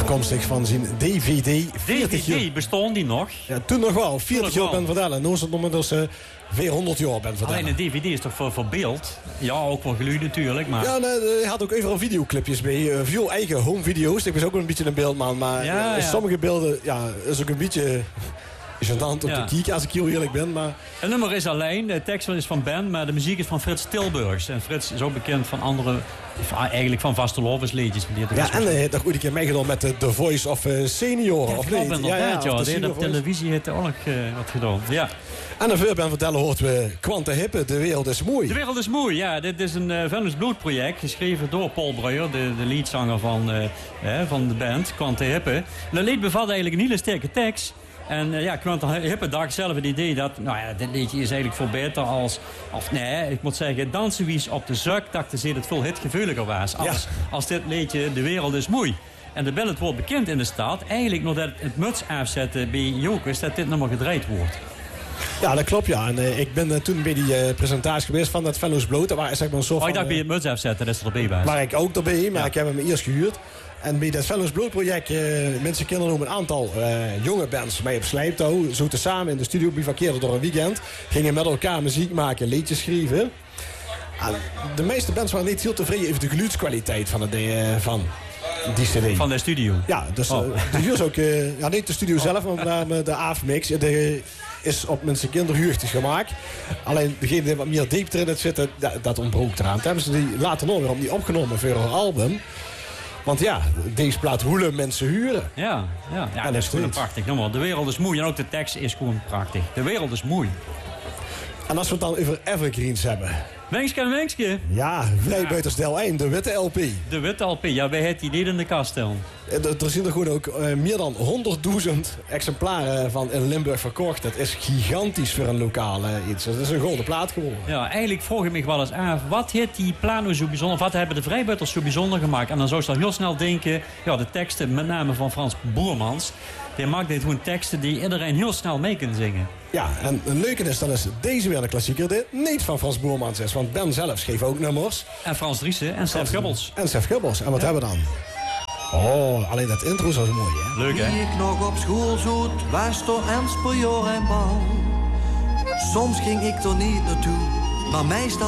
Afkomstig van zijn DVD. 40 jaar. Bestonden die nog? Ja, toen nog wel. 40 jaar Ben Verdellen. Nu is het inmiddels 400 jaar Ben Verdellen. Alleen een DVD is toch voor beeld? Ja, ook voor geluid natuurlijk. Maar... Ja, hij had ook overal videoclipjes bij. Veel eigen home video's. Ik was ook een beetje een beeldman. Maar sommige beelden is ook een beetje... is een hand op de kiek, als ik heel eerlijk ben. Maar... Het nummer is alleen, de tekst is van Ben, maar de muziek is van Frits Tilburgs. En Frits is ook bekend van andere, eigenlijk van vastelovensliedjes. Ja, en hij heeft nog ooit een keer meegedaan met The Voice of Senior. Ja, of klopt, inderdaad. Ja, de op televisie heeft hij ook wat gedaan. Ja. En dan Ben Verdellen hoort we Quante Hippe, De Wereld is Mooi. De Wereld is Mooi, ja. Dit is een Venus Bloed project, geschreven door Paul Breuer, de leadzanger van de band, Quante Hippe. En dat lied bevat eigenlijk een hele sterke tekst. En Quante Hippe dacht zelf het idee dat... dit liedje is eigenlijk veel beter ik moet zeggen... Dansen wies op de zak, dachten ze dat het veel hitgevoeliger was. Als dit liedje De Wereld is Mooi. En de band wordt bekend in de stad. Eigenlijk nadat het muts afzetten bij Jokers... dat dit nummer gedraaid wordt. Ja, dat klopt, ja. En ik ben toen bij die presentatie geweest van dat Venlo's Bloot. Dat was zeg maar een soort ik dacht bij het muts afzetten, dat is er erbij bij. Waar ik ook erbij, maar ik heb hem eerst gehuurd. En bij dat Venlo's Bloot project, mensen kennen ook een aantal jonge bands mee op slijptouw. Zo samen in de studio bivakkeerden door een weekend. Gingen met elkaar muziek maken, liedjes schrijven. En de meeste bands waren niet heel tevreden over de geluidskwaliteit van die CD. Van de studio? Ja, dus de studio is ook... niet de studio zelf, maar de AFMix. Is op mensen kinderhuurtjes gemaakt. Alleen degene die wat meer diepte in het zitten, dat ontbrook eraan. Toen hebben ze die later nog weer op die opgenomen voor een album. Want deze plaat hoelen mensen huren. Ja, dat is gewoon een prachtig nummer. De Wereld is Mooi. En ook de tekst is gewoon prachtig. De Wereld is Mooi. En als we het dan over evergreens hebben. Wenkske. Ja, Vrijbuitersdel 1, de witte LP. De witte LP, ja, wij hebben die niet in de kast staan. Er zijn er gewoon ook meer dan 100.000 exemplaren van in Limburg verkocht. Dat is gigantisch voor een lokale iets. Dat is een golden plaat geworden. Ja, eigenlijk vroeg ik me wel eens af, wat heeft die Plano zo bijzonder, wat hebben de Vrijbuiters zo bijzonder gemaakt? En dan zou je dan heel snel denken, de teksten, met name van Frans Boermans, die maakt dit gewoon teksten die iedereen heel snel mee kan zingen. Ja, en het leuke is, dan is deze weer een klassieker die niet van Frans Boermans is. Want Ben zelf schreef ook nummers. En Frans Driessen en Sef Gubbels. En Sef Gubbels. En wat hebben we dan? Oh, alleen dat intro is zo mooi, hè? Leuk, hè? Wie ik nog op school zoet, was door Ensper, Jor en Bal. Soms ging ik er niet naartoe, maar meestal